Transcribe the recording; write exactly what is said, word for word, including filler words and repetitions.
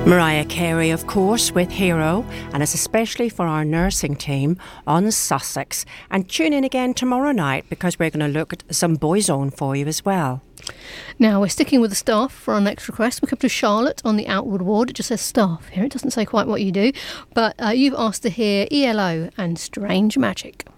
Mariah Carey, of course, with Hero, and it's especially for our nursing team on Sussex. And tune in again tomorrow night because we're going to look at some Boyzone for you as well. Now, we're sticking with the staff for our next request. We come to Charlotte on the Outward ward. It just says staff here. It doesn't say quite what you do. But uh, you've asked to hear E L O and Strange Magic.